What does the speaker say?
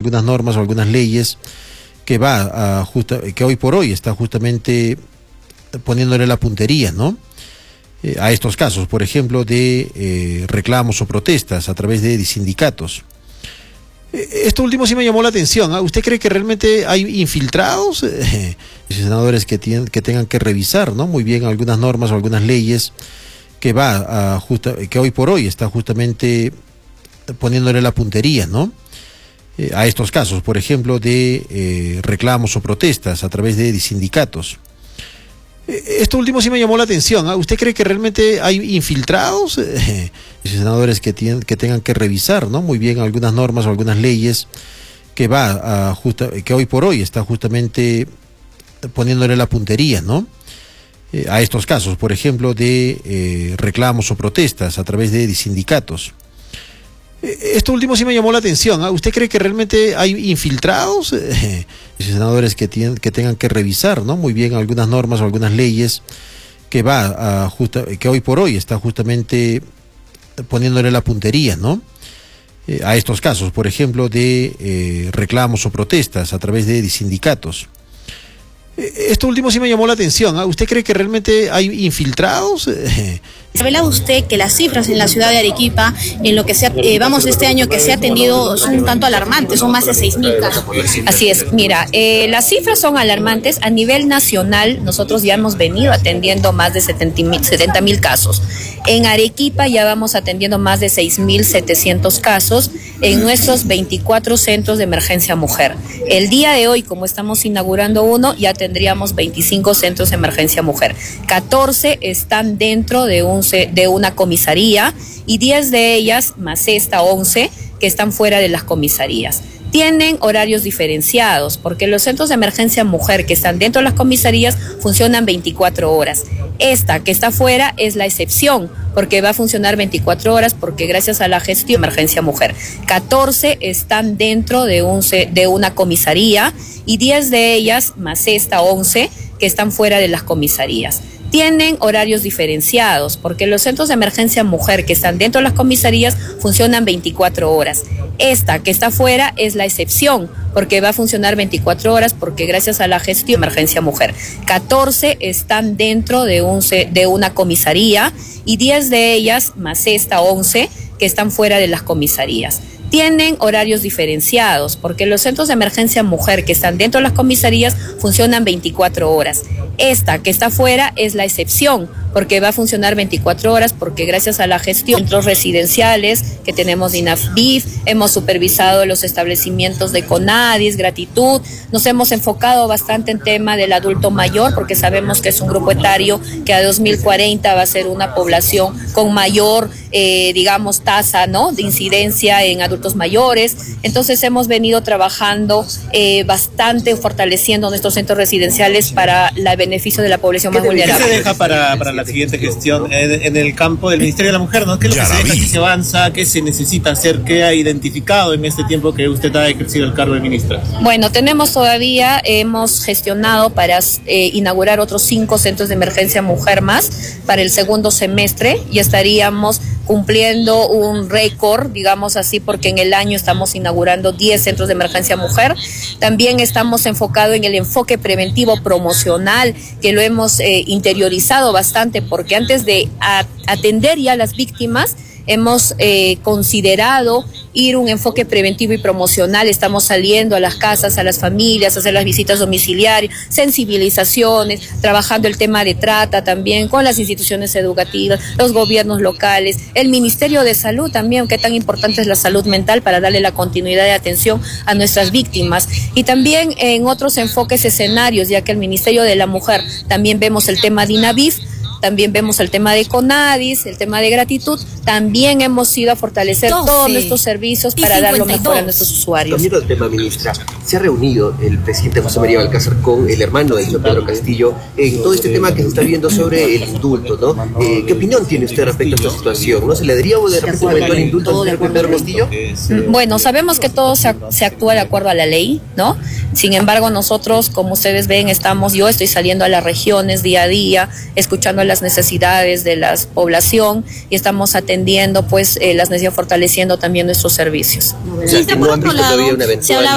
algunas normas o algunas leyes que que hoy por hoy está justamente poniéndole la puntería, ¿no? A estos casos, por ejemplo, de reclamos o protestas a través de sindicatos. Esto último sí me llamó la atención. ¿Usted cree que realmente hay infiltrados? Senadores que tengan que revisar, ¿no? Muy bien algunas normas o algunas leyes que que hoy por hoy está justamente poniéndole la puntería, ¿no? A estos casos, por ejemplo, de reclamos o protestas a través de sindicatos. Esto último sí me llamó la atención. ¿Usted cree que realmente hay infiltrados? Senadores que tengan que revisar, ¿no? Muy bien algunas normas o algunas leyes que que hoy por hoy está justamente poniéndole la puntería, ¿no? A estos casos, por ejemplo, de reclamos o protestas a través de sindicatos. Esto último sí me llamó la atención. ¿Usted cree que realmente hay infiltrados? Senadores que tengan que revisar, ¿no? Muy bien algunas normas o algunas leyes que que hoy por hoy está justamente poniéndole la puntería, ¿no? A estos casos, por ejemplo, de reclamos o protestas a través de sindicatos. Esto último sí me llamó la atención. ¿Usted cree que realmente hay infiltrados? ¿Revela usted que las cifras en la ciudad de Arequipa, en lo que vamos este año que se ha atendido, son un tanto alarmantes, son más de 6.000 casos? Así es, mira, las cifras son alarmantes. A nivel nacional, nosotros ya hemos venido atendiendo más de 70.000 casos. En Arequipa ya vamos atendiendo más de 6.700 casos en nuestros 24 centros de emergencia mujer. El día de hoy, como estamos inaugurando uno, ya tendríamos 25 centros de emergencia mujer. 14 están dentro de una comisaría y 10 de ellas, más esta 11, que están fuera de las comisarías. Tienen horarios diferenciados porque los centros de emergencia mujer que están dentro de las comisarías funcionan 24 horas. Esta que está fuera es la excepción porque va a funcionar 24 horas porque gracias a la gestión de emergencia mujer. 14 están dentro de una comisaría y 10 de ellas, más esta 11, que están fuera de las comisarías. Tienen horarios diferenciados porque los centros de emergencia mujer que están dentro de las comisarías funcionan 24 horas. Esta que está fuera es la excepción porque va a funcionar 24 horas porque gracias a la gestión de emergencia mujer. 14 están dentro de una comisaría y 10 de ellas, más esta 11, que están fuera de las comisarías. Tienen horarios diferenciados porque los centros de emergencia mujer que están dentro de las comisarías funcionan 24 horas. Esta que está fuera es la excepción porque va a funcionar 24 horas porque gracias a la gestión de centros residenciales que tenemos de INAFBIF, hemos supervisado los establecimientos de CONADIS, Gratitud, nos hemos enfocado bastante en tema del adulto mayor porque sabemos que es un grupo etario que a 2040 va a ser una población con mayor, tasa, ¿no?, de incidencia en adultos mayores. Entonces hemos venido trabajando bastante, fortaleciendo nuestros centros residenciales para el beneficio de la población más vulnerable. ¿Qué se deja para la siguiente gestión en el campo del Ministerio de la Mujer, ¿no? ¿Qué es lo que se deja, qué se avanza, qué se necesita hacer, qué ha identificado en este tiempo que usted ha ejercido el cargo de ministra? Bueno, hemos gestionado para inaugurar otros 5 centros de emergencia mujer más para el segundo semestre y estaríamos cumpliendo un récord, digamos así, porque en el año estamos inaugurando 10 centros de emergencia mujer. También estamos enfocados en el enfoque preventivo promocional, que lo hemos interiorizado bastante, porque antes de atender ya a las víctimas, hemos considerado ir un enfoque preventivo y promocional. Estamos saliendo a las casas, a las familias, a hacer las visitas domiciliarias, sensibilizaciones, trabajando el tema de trata también con las instituciones educativas, los gobiernos locales, el Ministerio de Salud también, que tan importante es la salud mental para darle la continuidad de atención a nuestras víctimas. Y también en otros enfoques escenarios, ya que el Ministerio de la Mujer también vemos el tema de INAVIF, también vemos el tema de CONADIS, el tema de Gratitud. También hemos ido a fortalecer todos nuestros servicios para dar lo mejor a nuestros usuarios. Cambiando el tema, ministra, se ha reunido el presidente José María Balcázar con el hermano de Pedro Castillo en todo este tema que se está viendo sobre el indulto, ¿no? ¿Qué opinión tiene usted respecto a esta situación? ¿No se le daría de repente un eventual indulto al señor Pedro Castillo? Bueno, sabemos que todo se actúa de acuerdo a la ley, ¿no? Sin embargo, nosotros, como ustedes ven, yo estoy saliendo a las regiones día a día, escuchando las necesidades de la población y estamos atendiendo las necesidades, fortaleciendo también nuestros servicios. O sea, ¿no han visto todavía un eventual